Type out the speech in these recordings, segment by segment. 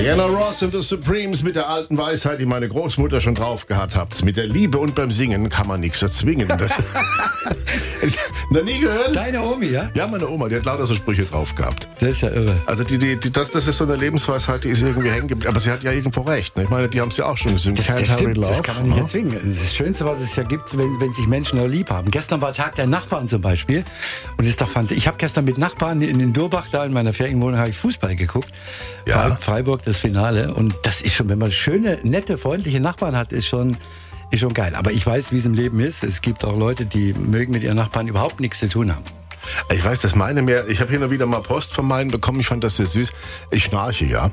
Diana Ross und The Supremes mit der alten Weisheit, die meine Großmutter schon drauf gehabt hat. Mit der Liebe und beim Singen kann man nichts erzwingen. Das noch nie gehört? Deine Omi, ja? Ja, meine Oma, die hat lauter so Sprüche drauf gehabt. Das ist ja irre. Also das ist so eine Lebensweisheit, die ist irgendwie hängen geblieben. Aber sie hat ja irgendwo recht. Ne? Ich meine, die haben es ja auch schon gesungen. Das stimmt, das kann man nicht erzwingen. Das Schönste, was es ja gibt, wenn sich Menschen noch lieb haben. Gestern war Tag der Nachbarn zum Beispiel. Und ist doch ich habe gestern mit Nachbarn in den Durbach, da in meiner Ferienwohnung, habe ich Fußball geguckt. Ja. Freiburg, das Finale. Und das ist schon, wenn man schöne, nette, freundliche Nachbarn hat, ist schon geil. Aber ich weiß, wie es im Leben ist. Es gibt auch Leute, die mögen mit ihren Nachbarn überhaupt nichts zu tun haben. Ich weiß, das meine mehr. Ich habe hier noch wieder mal Post von meinen bekommen. Ich fand das sehr süß. Ich schnarche, ja.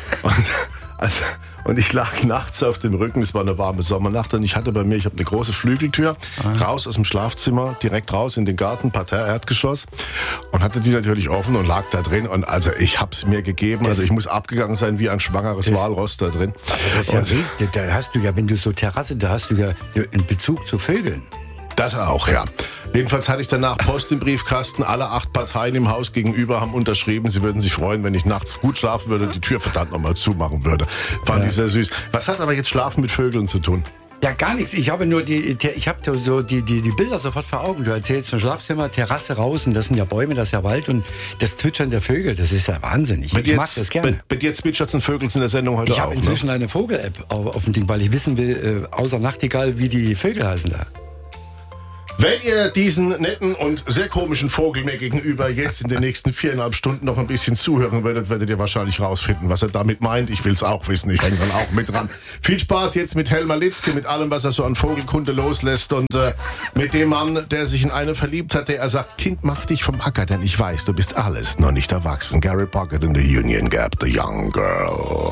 Und ich lag nachts auf dem Rücken, es war eine warme Sommernacht und ich habe eine große Flügeltür, raus aus dem Schlafzimmer, direkt raus in den Garten, Parterre, Erdgeschoss und hatte die natürlich offen und lag da drin und also ich hab's mir gegeben, also ich muss abgegangen sein wie ein schwangeres Walross da drin. Das ist ja richtig, da hast du ja, wenn du so Terrasse, da hast du ja einen Bezug zu Vögeln. Das auch, ja. Jedenfalls hatte ich danach Post im Briefkasten. Alle 8 Parteien im Haus gegenüber haben unterschrieben, sie würden sich freuen, wenn ich nachts gut schlafen würde und die Tür verdammt nochmal zumachen würde. Fand ich sehr süß. Was hat aber jetzt Schlafen mit Vögeln zu tun? Ja, gar nichts. Ich habe nur die Bilder sofort vor Augen. Du erzählst von Schlafzimmer, Terrasse raus und das sind ja Bäume, das ist ja Wald und das Zwitschern der Vögel, das ist ja wahnsinnig. Ich mag das gerne. Bei dir zwitschert ein Vögel in der Sendung heute auch. Ich habe inzwischen eine Vogel-App auf dem Ding, weil ich wissen will, außer Nachtigall, wie die Vögel heißen da. Wenn ihr diesen netten und sehr komischen Vogel mir gegenüber jetzt in den nächsten 4,5 Stunden noch ein bisschen zuhören würdet, werdet ihr wahrscheinlich rausfinden, was er damit meint. Ich will es auch wissen, ich hänge dann auch mit dran. Viel Spaß jetzt mit Helmar Litzke, mit allem, was er so an Vogelkunde loslässt und mit dem Mann, der sich in eine verliebt hat, der er sagt, Kind, mach dich vom Acker, denn ich weiß, du bist alles, noch nicht erwachsen. Gary Pocket in the Union Gap, the young girl.